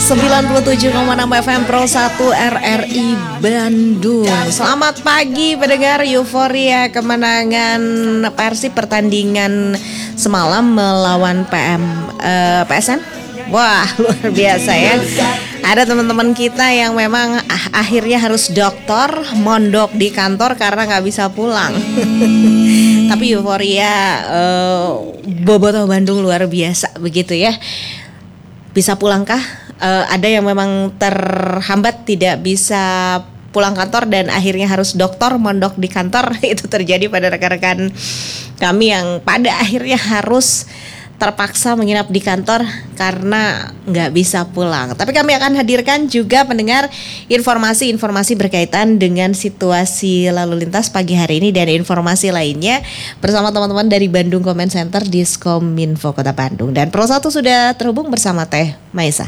97,6 FM Pro 1 RRI Bandung. Selamat pagi pendengar Euforia kemenangan Persib pertandingan semalam melawan PSM. Wah, luar biasa ya. Ada teman-teman kita yang memang akhirnya harus dokter mondok di kantor karena nggak bisa pulang. Tapi Euforia Bobotoh Bandung luar biasa begitu ya. Bisa pulangkah? Ada yang memang terhambat tidak bisa pulang kantor dan akhirnya harus dokter mondok di kantor. Itu terjadi pada rekan-rekan kami yang pada akhirnya harus terpaksa menginap di kantor karena nggak bisa pulang. Tapi kami akan hadirkan juga pendengar informasi-informasi berkaitan dengan situasi lalu lintas pagi hari ini dan informasi lainnya bersama teman-teman dari Bandung Comment Center Diskominfo Kota Bandung. Dan Pro 1 sudah terhubung bersama Teh Maisa.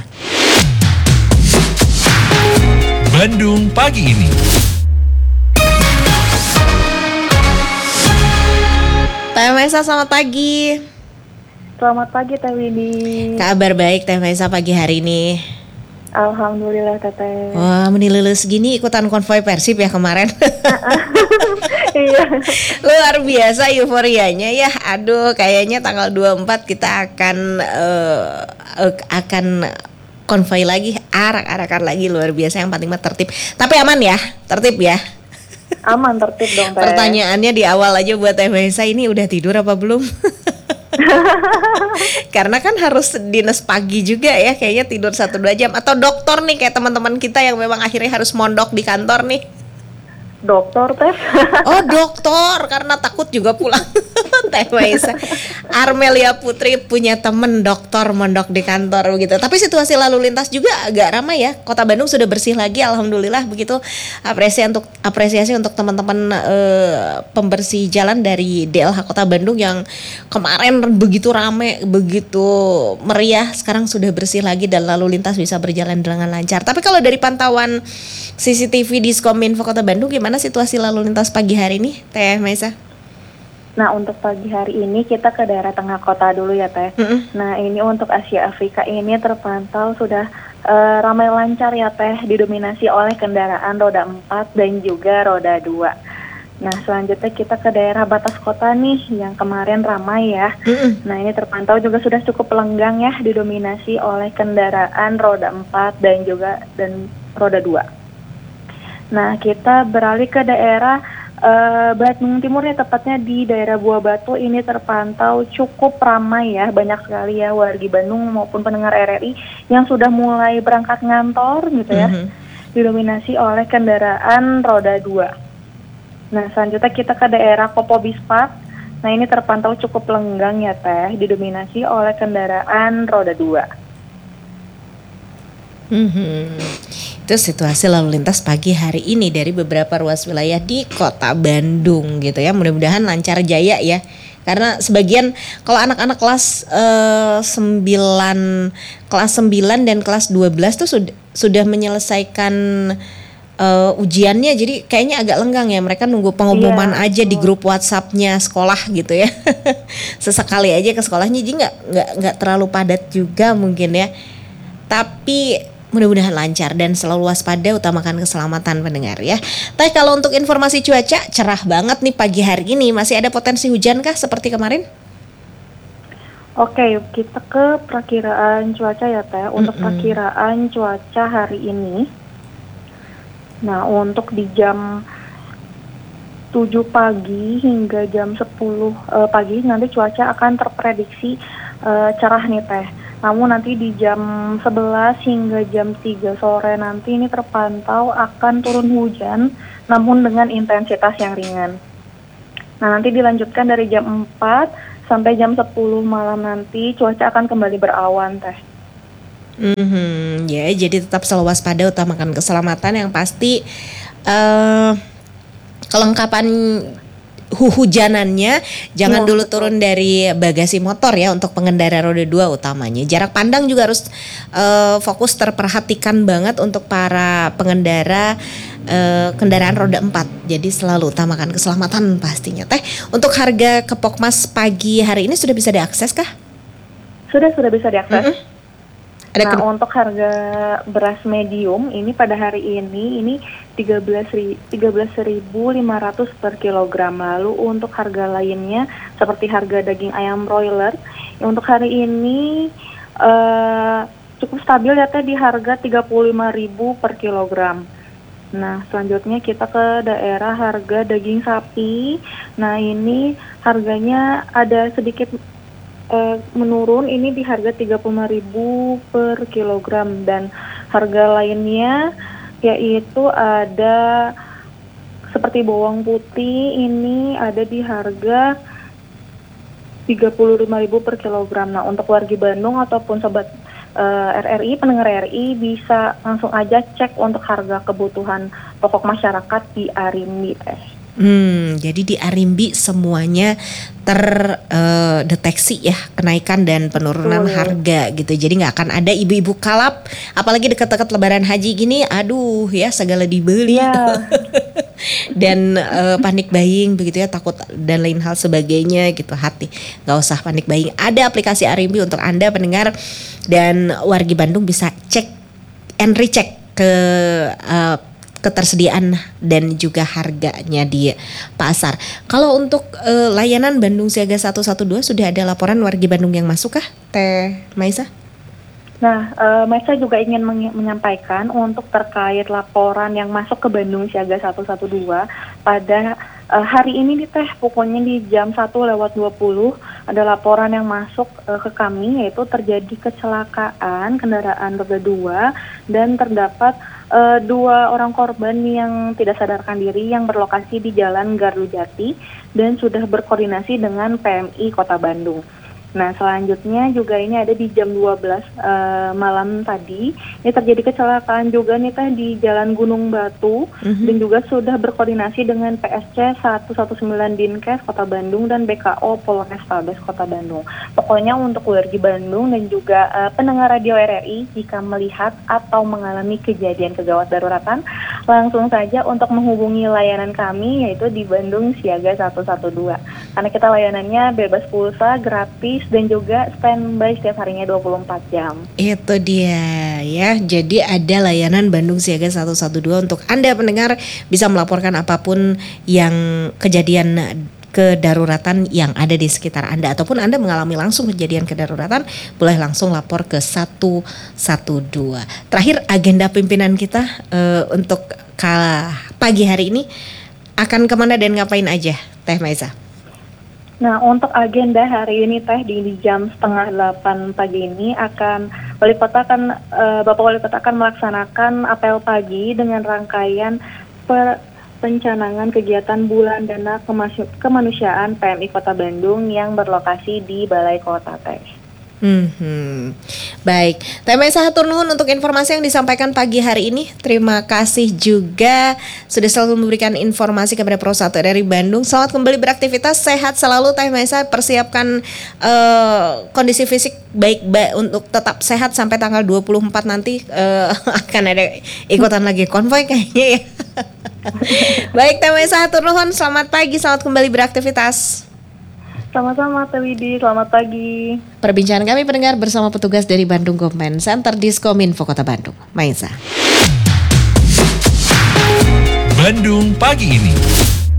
Bandung pagi ini. Teh Maisa, selamat pagi. Selamat pagi Teh Widi. Kabar baik Teh Maisa pagi hari ini. Alhamdulillah Teteh. Wah, menilus gini ikutan konvoi Persib ya kemarin. Iya. Luar biasa euforianya ya. Aduh, kayaknya tanggal 24 kita akan konvoi lagi, arak-arakan lagi, luar biasa. Yang penting mah tertib. Tapi aman ya, tertib ya. Aman, tertib dong Teh. Pertanyaannya di awal aja buat Teh Maisa, ini udah tidur apa belum? Karena kan harus dinas pagi juga ya, kayaknya tidur 1-2 jam. Atau dokter nih kayak teman-teman kita yang memang akhirnya harus mondok di kantor nih. Dokter Teh. Oh dokter, karena takut juga pulang. Teh Maisa, Armelia Putri punya temen dokter mondok di kantor begitu. Tapi situasi lalu lintas juga agak ramai ya. Kota Bandung sudah bersih lagi, alhamdulillah begitu. Apresiasi untuk teman-teman pembersih jalan dari DLH Kota Bandung yang kemarin begitu ramai, begitu meriah. Sekarang sudah bersih lagi dan lalu lintas bisa berjalan dengan lancar. Tapi kalau dari pantauan CCTV Diskominfo Kota Bandung, gimana situasi lalu lintas pagi hari ini, Teh Maisa? Nah, untuk pagi hari ini kita ke daerah tengah kota dulu ya Teh. Nah, ini untuk Asia Afrika ini terpantau sudah ramai lancar ya Teh, didominasi oleh kendaraan roda 4 dan juga roda 2. Nah, selanjutnya kita ke daerah batas kota nih yang kemarin ramai ya. Nah, ini terpantau juga sudah cukup lenggang ya, didominasi oleh kendaraan roda 4 dan juga roda 2. Nah, kita beralih ke daerah Bandung Timur nih, tepatnya di daerah Buah Batu. Ini terpantau cukup ramai ya, banyak sekali ya wargi Bandung maupun pendengar RRI yang sudah mulai berangkat ngantor gitu ya, didominasi oleh kendaraan roda 2. Nah, selanjutnya kita ke daerah Kopo Bispat. Nah, ini terpantau cukup lenggang ya Teh, didominasi oleh kendaraan roda 2. Itu situasi lalu lintas pagi hari ini dari beberapa ruas wilayah di Kota Bandung gitu ya. Mudah-mudahan lancar jaya ya. Karena sebagian kalau anak-anak kelas 9 dan kelas 12 tuh sudah menyelesaikan ujiannya, jadi kayaknya agak lenggang ya. Mereka nunggu pengumuman aja di grup WhatsApp-nya sekolah gitu ya. Sesekali aja ke sekolahnya, jadi nggak terlalu padat juga mungkin ya. Tapi mudah-mudahan lancar dan selalu waspada, utamakan keselamatan pendengar ya. Tapi kalau untuk informasi cuaca, cerah banget nih pagi hari ini. Masih ada potensi hujan kah seperti kemarin? Oke, kita ke perakiraan cuaca ya Teh. Untuk perakiraan cuaca hari ini. Nah, untuk di jam 7 pagi hingga jam 10 pagi nanti cuaca akan terprediksi cerah nih Teh. Namun nanti di jam 11 hingga jam 3 sore nanti ini terpantau akan turun hujan, namun dengan intensitas yang ringan. Nah, nanti dilanjutkan dari jam 4 sampai jam 10 malam nanti cuaca akan kembali berawan Teh. Ya, jadi tetap selalu waspada, utamakan keselamatan. Yang pasti kelengkapan hujanannya jangan dulu turun dari bagasi motor ya untuk pengendara roda 2 utamanya. Jarak pandang juga harus fokus terperhatikan banget untuk para pengendara kendaraan roda 4. Jadi selalu utamakan keselamatan pastinya. Teh, untuk harga Kepokmas pagi hari ini sudah bisa diakses kah? Sudah bisa diakses. Nah, untuk harga beras medium ini pada hari ini 13.500 per kilogram. Lalu untuk harga lainnya seperti harga daging ayam broiler untuk hari ini cukup stabil ya Teh di harga 35.000 per kilogram. Nah, selanjutnya kita ke daerah harga daging sapi. Nah, ini harganya ada sedikit menurun, ini di harga 35.000 per kilogram, dan harga lainnya yaitu ada seperti bawang putih ini ada di harga 35.000 per kilogram. Nah, untuk wargi Bandung ataupun sobat RRI, pendengar RRI bisa langsung aja cek untuk harga kebutuhan pokok masyarakat di Arimbi Teh. Jadi di Arimbi semuanya terdeteksi ya kenaikan dan penurunan harga gitu. Jadi nggak akan ada ibu-ibu kalap, apalagi dekat-dekat Lebaran Haji gini. Aduh ya, segala dibeli dan panik buying begitu ya, takut dan lain hal sebagainya gitu. Hati, nggak usah panik buying. Ada aplikasi Arimbi untuk Anda pendengar dan wargi Bandung bisa cek and recheck ke ketersediaan dan juga harganya di pasar. Kalau untuk layanan Bandung Siaga 112 sudah ada laporan wargi Bandung yang masuk kah, Teh Maisa? Nah, Maisa juga ingin menyampaikan untuk terkait laporan yang masuk ke Bandung Siaga 112 pada hari ini nih Teh, pokoknya di jam 1:20 ada laporan yang masuk ke kami, yaitu terjadi kecelakaan kendaraan roda 2 dan terdapat 2 orang korban yang tidak sadarkan diri yang berlokasi di Jalan Gardu Jati dan sudah berkoordinasi dengan PMI Kota Bandung. Nah, selanjutnya juga ini ada di jam 12 malam tadi, ini terjadi kecelakaan juga nih Teh di Jalan Gunung Batu dan juga sudah berkoordinasi dengan PSC 119 Dinkes Kota Bandung dan BKO Polrestabes Kota Bandung. Pokoknya untuk wargi Bandung dan juga pendengar radio RRI, jika melihat atau mengalami kejadian kegawat daruratan, langsung saja untuk menghubungi layanan kami yaitu di Bandung Siaga 112. Karena kita layanannya bebas pulsa, gratis, dan juga standby setiap harinya 24 jam. Itu dia ya. Jadi ada layanan Bandung Siaga 112 untuk Anda pendengar bisa melaporkan apapun yang kejadian kedaruratan yang ada di sekitar Anda, ataupun Anda mengalami langsung kejadian kedaruratan, boleh langsung lapor ke 112. Terakhir, agenda pimpinan kita untuk pagi hari ini akan kemana dan ngapain aja, Teh Maisa? Nah, untuk agenda hari ini Teh di jam 7:30 pagi ini Bapak Wali Kota akan melaksanakan apel pagi dengan rangkaian pencanangan kegiatan Bulan Dana Kemanusiaan PMI Kota Bandung yang berlokasi di Balai Kota Teh. Baik, Teh Maisa hatur nuhun untuk informasi yang disampaikan pagi hari ini. Terima kasih juga sudah selalu memberikan informasi kepada Pro 1 dari Bandung. Selamat kembali beraktivitas, sehat selalu Teh Maisa. Persiapkan kondisi fisik baik untuk tetap sehat sampai tanggal 24 nanti akan ada ikutan lagi konvoy kayaknya ya. Baik, Teh Maisa hatur nuhun, selamat pagi, selamat kembali beraktivitas. Sama-sama Teh Widi, selamat pagi. Perbincangan kami pendengar bersama petugas dari Bandung Government Center Diskominfo Kota Bandung. Maisa. Bandung pagi ini.